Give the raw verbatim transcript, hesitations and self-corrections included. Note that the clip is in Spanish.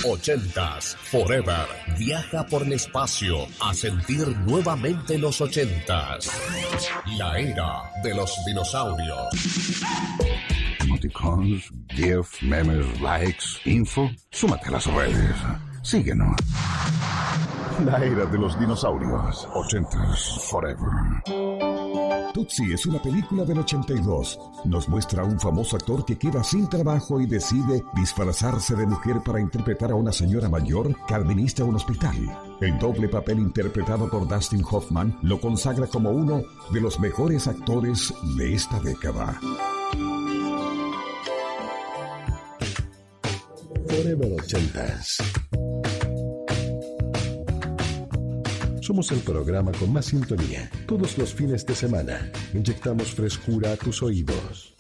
Ochentas Forever. Viaja por el espacio a sentir nuevamente los ochentas. La era de los dinosaurios. Emoticons, GIF, memes, likes, info. Súmate a las redes. Síguenos. La era de los dinosaurios. Ochentas Forever. Tootsie es una película del ochenta y dos. Nos muestra a un famoso actor que queda sin trabajo y decide disfrazarse de mujer para interpretar a una señora mayor que administra un hospital. El doble papel interpretado por Dustin Hoffman lo consagra como uno de los mejores actores de esta década. Forever ochentas. Somos el programa con más sintonía. Todos los fines de semana inyectamos frescura a tus oídos.